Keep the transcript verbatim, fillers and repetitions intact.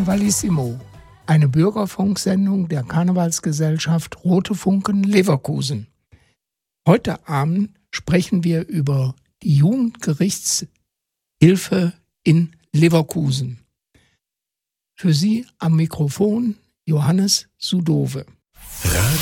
Karnevalissimo, eine Bürgerfunksendung der Karnevalsgesellschaft Rote Funken Leverkusen. Heute Abend sprechen wir über die Jugendgerichtshilfe in Leverkusen. Für Sie am Mikrofon Johannes Sudove.